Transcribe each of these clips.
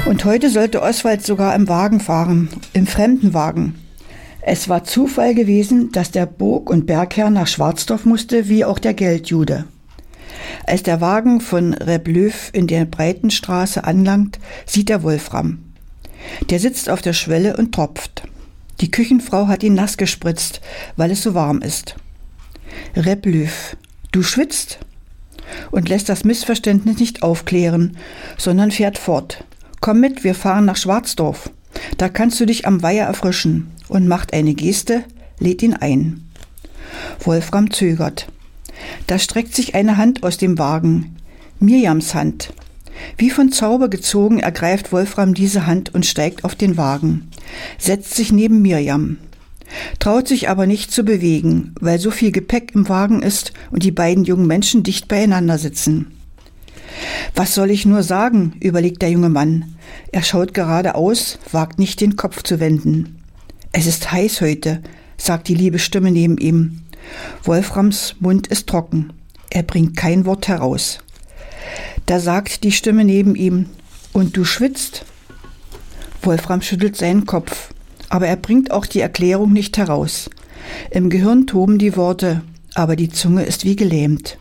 Und heute sollte Oswald sogar im Wagen fahren, im Fremdenwagen. Es war Zufall gewesen, dass der Burg- und Bergherr nach Schwarzdorf musste, wie auch der Geldjude. Als der Wagen von Reblöw in der Breitenstraße anlangt, sieht er Wolfram. Der sitzt auf der Schwelle und tropft. Die Küchenfrau hat ihn nass gespritzt, weil es so warm ist. Reblöw, du schwitzt? Und lässt das Missverständnis nicht aufklären, sondern fährt fort. Komm mit, wir fahren nach Schwarzdorf. Da kannst du dich am Weiher erfrischen. Und macht eine Geste, lädt ihn ein. Wolfram zögert. Da streckt sich eine Hand aus dem Wagen. Mirjams Hand. Wie von Zauber gezogen ergreift Wolfram diese Hand und steigt auf den Wagen. Setzt sich neben Mirjam. Traut sich aber nicht zu bewegen, weil so viel Gepäck im Wagen ist und die beiden jungen Menschen dicht beieinander sitzen. Was soll ich nur sagen, überlegt der junge Mann. Er schaut geradeaus, wagt nicht den Kopf zu wenden. Es ist heiß heute, sagt die liebe Stimme neben ihm. Wolframs Mund ist trocken. Er bringt kein Wort heraus. Da sagt die Stimme neben ihm, und du schwitzt? Wolfram schüttelt seinen Kopf, aber er bringt auch die Erklärung nicht heraus. Im Gehirn toben die Worte, aber die Zunge ist wie gelähmt.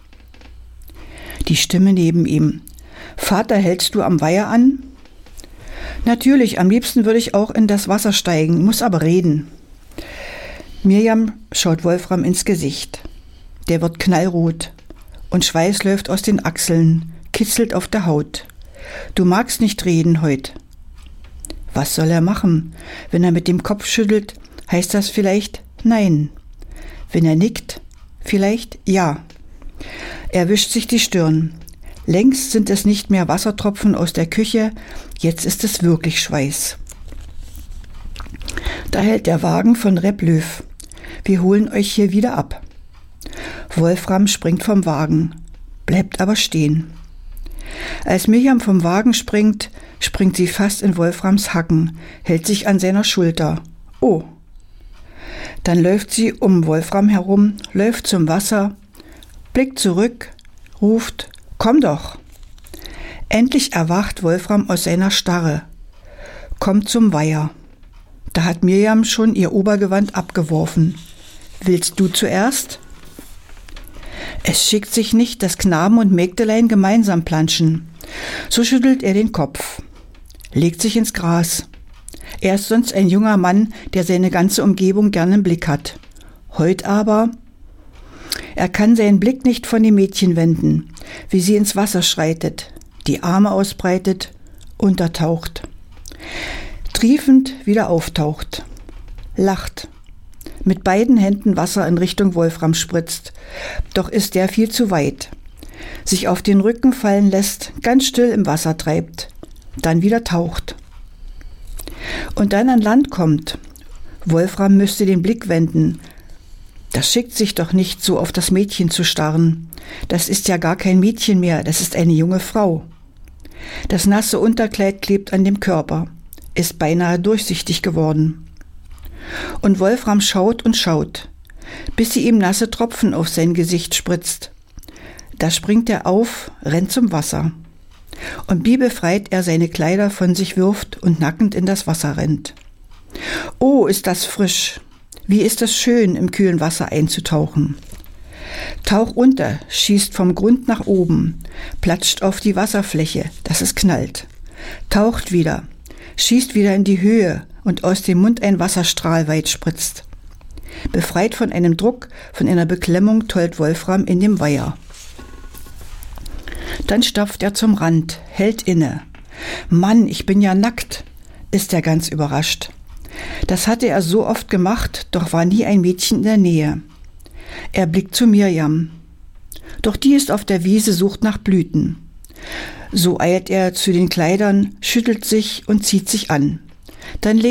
Die Stimme neben ihm. Vater, hältst du am Weiher an? Natürlich, am liebsten würde ich auch in das Wasser steigen, muss aber reden. Mirjam schaut Wolfram ins Gesicht. Der wird knallrot und Schweiß läuft aus den Achseln, kitzelt auf der Haut. Du magst nicht reden heut. Was soll er machen? Wenn er mit dem Kopf schüttelt, heißt das vielleicht nein. Wenn er nickt, vielleicht ja. Er wischt sich die Stirn. Längst sind es nicht mehr Wassertropfen aus der Küche, jetzt ist es wirklich Schweiß. Da hält der Wagen von Reblöw. Wir holen euch hier wieder ab. Wolfram springt vom Wagen, bleibt aber stehen. Als Mirjam vom Wagen springt, springt sie fast in Wolframs Hacken, hält sich an seiner Schulter. Oh! Dann läuft sie um Wolfram herum, läuft zum Wasser, blickt zurück, ruft: Komm doch! Endlich erwacht Wolfram aus seiner Starre, kommt zum Weiher. Da hat Mirjam schon ihr Obergewand abgeworfen. Willst du zuerst? Es schickt sich nicht, dass Knaben und Mägdelein gemeinsam planschen. So schüttelt er den Kopf, legt sich ins Gras. Er ist sonst ein junger Mann, der seine ganze Umgebung gern im Blick hat. Heut aber... Er kann seinen Blick nicht von dem Mädchen wenden, wie sie ins Wasser schreitet, die Arme ausbreitet, untertaucht, triefend wieder auftaucht, lacht, mit beiden Händen Wasser in Richtung Wolfram spritzt, doch ist der viel zu weit, sich auf den Rücken fallen lässt, ganz still im Wasser treibt, dann wieder taucht. Und dann an Land kommt. Wolfram müsste den Blick wenden. Das schickt sich doch nicht, so auf das Mädchen zu starren. Das ist ja gar kein Mädchen mehr, das ist eine junge Frau. Das nasse Unterkleid klebt an dem Körper, ist beinahe durchsichtig geworden. Und Wolfram schaut und schaut, bis sie ihm nasse Tropfen auf sein Gesicht spritzt. Da springt er auf, rennt zum Wasser. Und wie befreit er seine Kleider von sich wirft und nackend in das Wasser rennt. Oh, ist das frisch! Wie ist es schön, im kühlen Wasser einzutauchen. Tauch unter, schießt vom Grund nach oben, platscht auf die Wasserfläche, dass es knallt. Taucht wieder, schießt wieder in die Höhe und aus dem Mund ein Wasserstrahl weit spritzt. Befreit von einem Druck, von einer Beklemmung tollt Wolfram in dem Weiher. Dann stapft er zum Rand, hält inne. Mann, ich bin ja nackt, ist er ganz überrascht. Das hatte er so oft gemacht, doch war nie ein Mädchen in der Nähe. Er blickt zu Mirjam. Doch die ist auf der Wiese, sucht nach Blüten. So eilt er zu den Kleidern, schüttelt sich und zieht sich an. Dann